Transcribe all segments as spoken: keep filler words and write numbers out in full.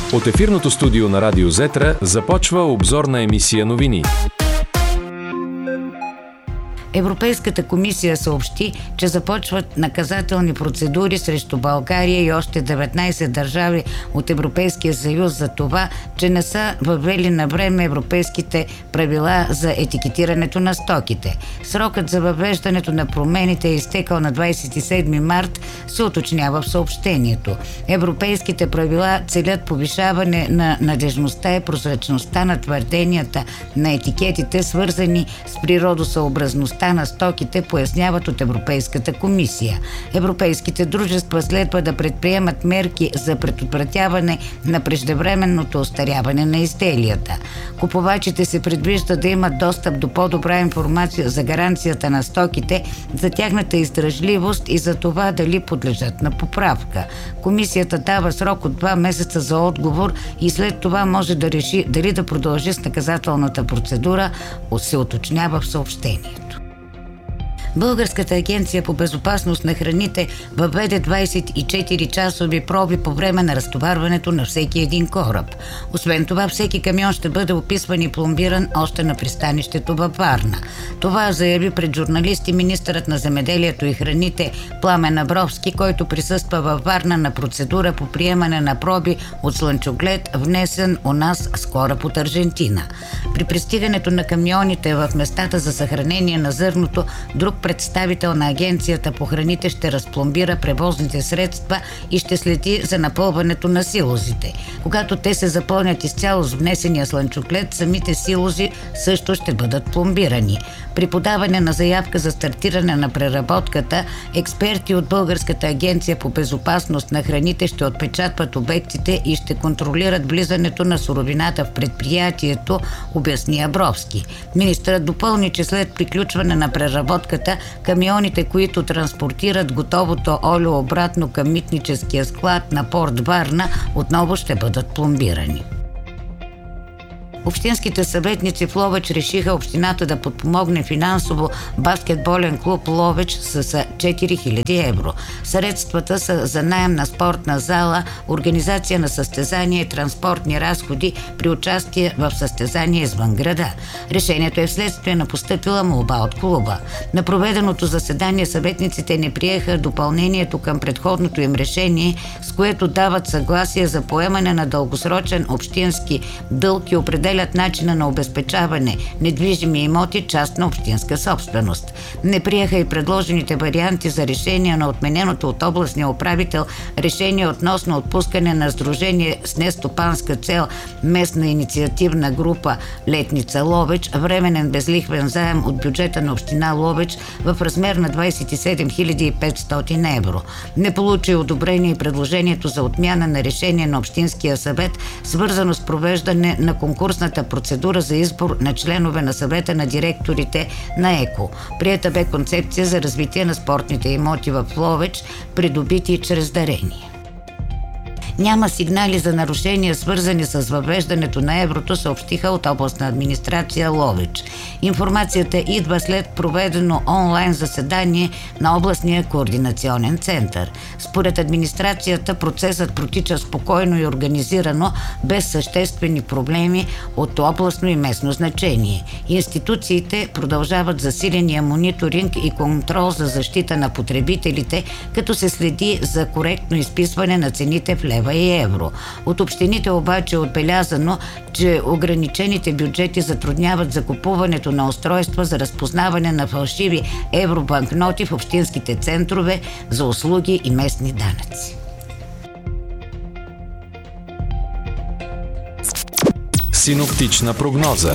От ефирното студио на Радио Зетра започва обзорна емисия новини. Европейската комисия съобщи, че започват наказателни процедури срещу България и още деветнайсет държави от Европейския съюз за това, че не са въвели на време европейските правила за етикетирането на стоките. Срокът за въвеждането на промените е изтекал на двадесет и седми март, се уточнява в съобщението. Европейските правила целят повишаване на надежността и прозрачността на твърденията на етикетите, свързани с природосъобразността на стоките, поясняват от Европейската комисия. Европейските дружества следва да предприемат мерки за предотвратяване на преждевременното остаряване на изделията. Купувачите се предвижда да имат достъп до по-добра информация за гаранцията на стоките, за тяхната издръжливост и за това дали подлежат на поправка. Комисията дава срок от два месеца за отговор и след това може да реши дали да продължи с наказателната процедура, се уточнява в съобщението. Българската агенция по безопасност на храните въведе двадесет и четири часови проби по време на разтоварването на всеки един кораб. Освен това, всеки камион ще бъде описван и пломбиран още на пристанището във Варна. Това заяви пред журналисти министърът на земеделието и храните Пламен Абровски, който присъства във Варна на процедура по приемане на проби от слънчоглед, внесен у нас с кораб от Аржентина. При пристигането на камионите в местата за съхранение на зърното, друг представител на агенцията по храните ще разпломбира превозните средства и ще следи за напълването на силозите. Когато те се запълнят изцяло с внесения слънчоглед, самите силози също ще бъдат пломбирани. При подаване на заявка за стартиране на преработката, експерти от Българската агенция по безопасност на храните ще отпечатват обектите и ще контролират влизането на суровината в предприятието, обясни Абровски. Министърът допълни, че след приключване на преработката, камионите, които транспортират готовото олио обратно към митническия склад на порт Варна, отново ще бъдат пломбирани. Общинските съветници в Ловеч решиха общината да подпомогне финансово баскетболен клуб Ловеч с четири хиляди евро. Средствата са за наем на спортна зала, организация на състезания и транспортни разходи при участие в състезания извън града. Решението е вследствие на постъпила молба от клуба. На проведеното заседание съветниците не приеха допълнението към предходното им решение, с което дават съгласие за поемане на дългосрочен общински дълг и определят начина на обезпечаване недвижими имоти, частна общинска собственост. Не приеха и предложените варианти за решение на отмененото от областния управител решение относно отпускане на сдружение с нестопанска цел местна инициативна група Летница Ловеч временен безлихвен заем от бюджета на община Ловеч в размер на двадесет и седем хиляди и петстотин евро. Не получи одобрение и предложението за отмяна на решение на Общинския съвет, свързано с провеждане на конкурсната процедура за избор на членове на съвета на директорите на ЕКО. Приета бе концепция за развитие на спортните имоти в Ловеч, придобити чрез дарение. Няма сигнали за нарушения, свързани с въвеждането на еврото, съобщиха от областна администрация Ловеч. Информацията идва след проведено онлайн заседание на областния координационен център. Според администрацията процесът протича спокойно и организирано, без съществени проблеми от областно и местно значение. Институциите продължават засиления мониторинг и контрол за защита на потребителите, като се следи за коректно изписване на цените в лева и евро. От общините обаче е отбелязано, че ограничените бюджети затрудняват закупуването на устройства за разпознаване на фалшиви евробанкноти в общинските центрове за услуги и местни данъци. Синоптична прогноза.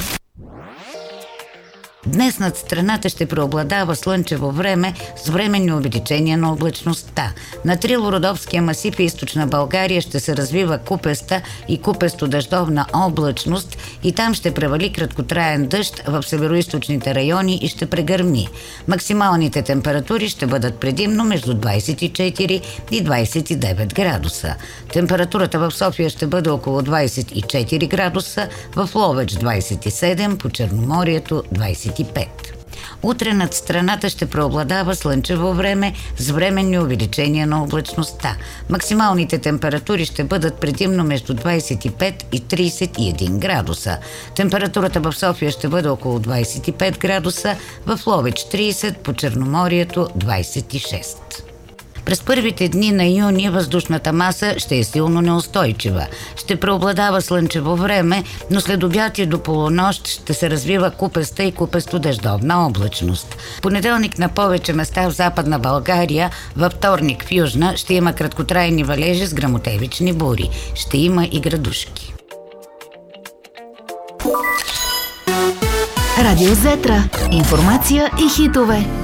Днес над страната ще преобладава слънчево време с временни увеличения на облачността. На Трило-Родопския масив и източна България ще се развива купеста и купесто-дъждовна облачност и там ще превали краткотраен дъжд в североизточните райони и ще прегърми. Максималните температури ще бъдат предимно между двадесет и четири и двадесет и девет градуса. Температурата в София ще бъде около двадесет и четири градуса, в Ловеч двадесет и седем, по Черноморието двадесет и пет. Утре над страната ще преобладава слънчево време с временни увеличения на облачността. Максималните температури ще бъдат предимно между двадесет и пет и тридесет и един градуса. Температурата в София ще бъде около двадесет и пет градуса, в Ловеч тридесет, по Черноморието двадесет и шест. През първите дни на юни въздушната маса ще е силно неустойчива. Ще преобладава слънчево време, но след обяд и до полунощ ще се развива купеста и купесто-дъждовна облачност. Понеделник на повече места в Западна България, във вторник в Южна ще има краткотрайни валежи с гръмотевични бури. Ще има и градушки. Радио Зетра. Информация и хитове.